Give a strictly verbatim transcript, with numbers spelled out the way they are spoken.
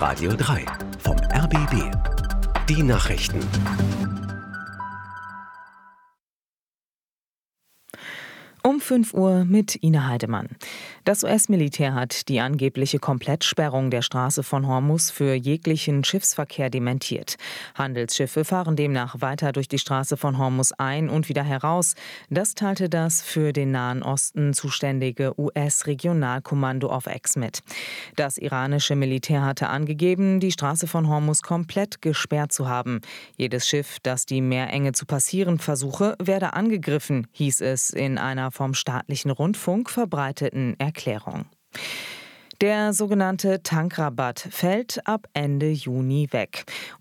Radio drei vom R B B. Die Nachrichten. Um fünf Uhr mit Ina Heidemann. Das U S-Militär hat die angebliche Komplettsperrung der Straße von Hormuz für jeglichen Schiffsverkehr dementiert. Handelsschiffe fahren demnach weiter durch die Straße von Hormuz ein und wieder heraus. Das teilte das für den Nahen Osten zuständige U S-Regionalkommando auf X mit. Das iranische Militär hatte angegeben, die Straße von Hormuz komplett gesperrt zu haben. Jedes Schiff, das die Meerenge zu passieren versuche, werde angegriffen, hieß es in einer vom staatlichen Rundfunk verbreiteten Erklärung. Der sogenannte Tankrabatt fällt ab Ende Juni weg.